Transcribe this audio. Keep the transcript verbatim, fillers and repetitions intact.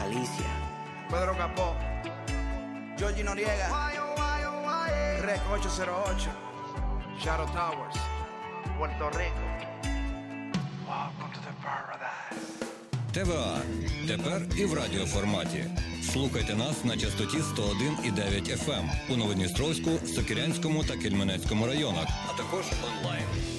Alicia, Pedro Capó, Georgie Noriega, Rec ocho cero ocho, Shadow Towers, Puerto Rico. Welcome to the paradise. ТВА. Тепер і в радіоформаті. Слухайте нас на частоті сто один і дев'ять еф ем у Новодністровську, Сокирянському та Кельменецькому районах, а також онлайн.